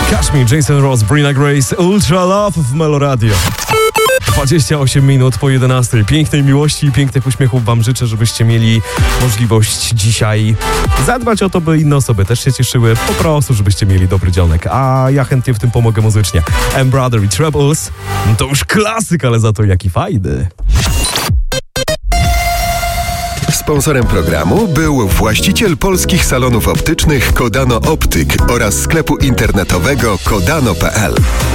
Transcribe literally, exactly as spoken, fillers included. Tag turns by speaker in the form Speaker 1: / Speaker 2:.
Speaker 1: Kashmir, Jason Ross, Brina Grace, Ultra Love w Meloradio. dwadzieścia osiem minut po jedenastej. Pięknej miłości i pięknych uśmiechów wam życzę, żebyście mieli możliwość dzisiaj zadbać o to, by inne osoby też się cieszyły. Po prostu, żebyście mieli dobry dzionek. A ja chętnie w tym pomogę muzycznie. M-Brother i Troubles. To już klasyk, ale za to jaki fajny.
Speaker 2: Sponsorem programu był właściciel polskich salonów optycznych Kodano Optyk oraz sklepu internetowego kodano kropka p l.